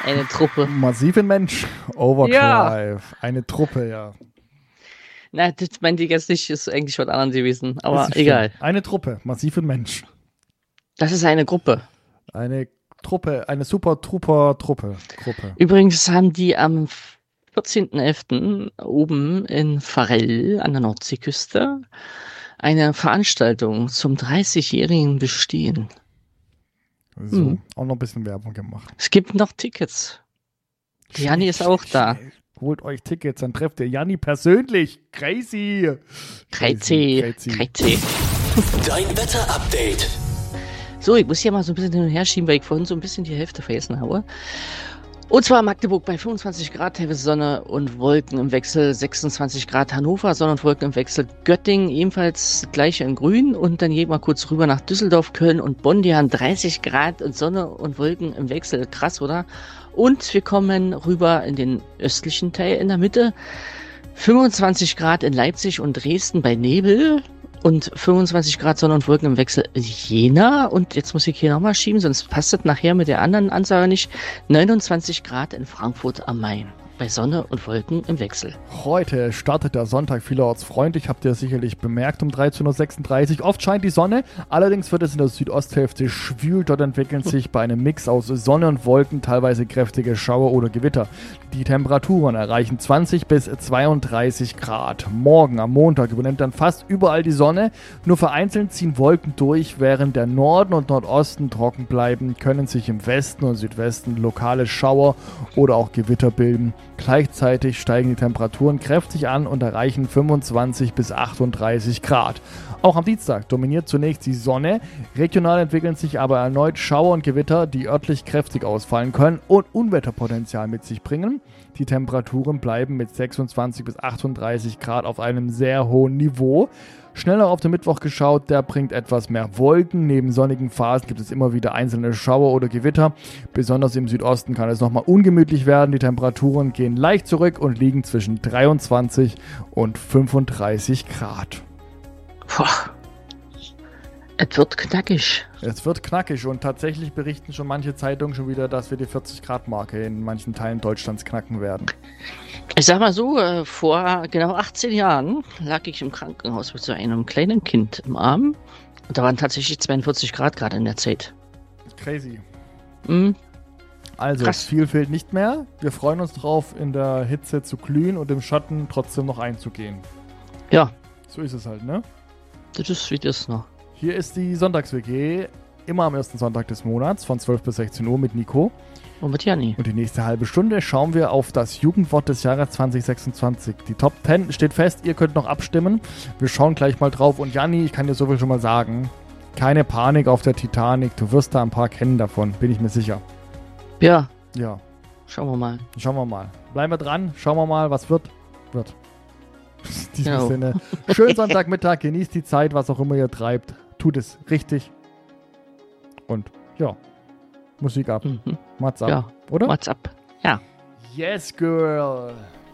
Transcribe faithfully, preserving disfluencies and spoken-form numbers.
Eine Truppe. Massiven Mensch. Overdrive. Ja. Eine Truppe, ja. Na, das meinte ich jetzt nicht, ist eigentlich was anderes gewesen, aber egal. Schlimm. Eine Truppe, massiven Mensch. Das ist eine Gruppe. Eine Truppe, eine super Trooper Truppe. Gruppe. Übrigens haben die am vierzehnten elften oben in Varell an der Nordseeküste eine Veranstaltung zum dreißigjährigen Bestehen. So, hm. Auch noch ein bisschen Werbung gemacht. Es gibt noch Tickets. Die Janni ist auch da. Schnell. Holt euch Tickets, dann trefft ihr Janni persönlich. Crazy. Crazy. Crazy. Crazy. Dein Wetter-Update. So, ich muss hier mal so ein bisschen hin und her schieben, weil ich vorhin so ein bisschen die Hälfte vergessen habe. Und zwar Magdeburg bei fünfundzwanzig Grad, teilweise Sonne und Wolken im Wechsel, sechsundzwanzig Grad Hannover, Sonne und Wolken im Wechsel, Göttingen ebenfalls gleich in grün und dann gehen wir kurz rüber nach Düsseldorf, Köln und Bonn, die haben dreißig Grad und Sonne und Wolken im Wechsel, krass, oder? Und wir kommen rüber in den östlichen Teil in der Mitte, fünfundzwanzig Grad in Leipzig und Dresden bei Nebel und fünfundzwanzig Grad Sonne und Wolken im Wechsel in Jena. Und jetzt muss ich hier nochmal schieben, sonst passt das nachher mit der anderen Ansage nicht. neunundzwanzig Grad in Frankfurt am Main. Bei Sonne und Wolken im Wechsel. Heute startet der Sonntag vielerorts freundlich, habt ihr sicherlich bemerkt, um dreizehn Uhr sechsunddreißig. Oft scheint die Sonne, allerdings wird es in der Südosthälfte schwül. Dort entwickeln sich bei einem Mix aus Sonne und Wolken teilweise kräftige Schauer oder Gewitter. Die Temperaturen erreichen zwanzig bis zweiunddreißig Grad. Morgen am Montag übernimmt dann fast überall die Sonne. Nur vereinzelt ziehen Wolken durch, während der Norden und Nordosten trocken bleiben, können sich im Westen und Südwesten lokale Schauer oder auch Gewitter bilden. Gleichzeitig steigen die Temperaturen kräftig an und erreichen fünfundzwanzig bis achtunddreißig Grad. Auch am Dienstag dominiert zunächst die Sonne. Regional entwickeln sich aber erneut Schauer und Gewitter, die örtlich kräftig ausfallen können und Unwetterpotenzial mit sich bringen. Die Temperaturen bleiben mit sechsundzwanzig bis achtunddreißig Grad auf einem sehr hohen Niveau. Schneller auf den Mittwoch geschaut, der bringt etwas mehr Wolken. Neben sonnigen Phasen gibt es immer wieder einzelne Schauer oder Gewitter. Besonders im Südosten kann es nochmal ungemütlich werden. Die Temperaturen gehen leicht zurück und liegen zwischen dreiundzwanzig und fünfunddreißig Grad. Boah. Es wird knackig. Es wird knackig und tatsächlich berichten schon manche Zeitungen schon wieder, dass wir die vierzig Grad Marke in manchen Teilen Deutschlands knacken werden. Ich sag mal so, äh, vor genau achtzehn Jahren lag ich im Krankenhaus mit so einem kleinen Kind im Arm. Und da waren tatsächlich zweiundvierzig Grad gerade in der Zeit. Crazy. Mhm. Also, Krass. Viel fehlt nicht mehr. Wir freuen uns drauf, in der Hitze zu glühen und im Schatten trotzdem noch einzugehen. Ja. So ist es halt, ne? Das ist wie das noch. Hier ist die Sonntags-W G, immer am ersten Sonntag des Monats von zwölf bis sechzehn Uhr mit Nico. Und mit Janni. Und die nächste halbe Stunde schauen wir auf das Jugendwort des Jahres zwanzig sechsundzwanzig. Die Top zehn steht fest, ihr könnt noch abstimmen. Wir schauen gleich mal drauf. Und Janni, ich kann dir so viel schon mal sagen, keine Panik auf der Titanic. Du wirst da ein paar kennen davon, bin ich mir sicher. Ja. Ja. Schauen wir mal. Schauen wir mal. Bleiben wir dran, schauen wir mal, was wird. Wird. In diesem genau. Sinne. Schönen Sonntagmittag, genießt die Zeit, was auch immer ihr treibt. Tut es richtig. Und ja, Musik ab. Mhm. Mats ab, ja. oder? Mats ab, ja. Yes, girl.